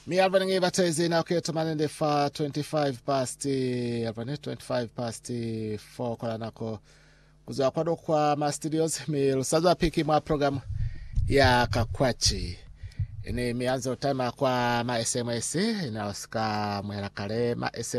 Mi alvanenge batezi na okay tumanende fa 25 past 4 kola nako kuzoa kwado kwa ma studios mi lusazo piki mwa program ya Kakwachi. Ini mianzo time kwa ma SMS inaosika mwela kale ma SMS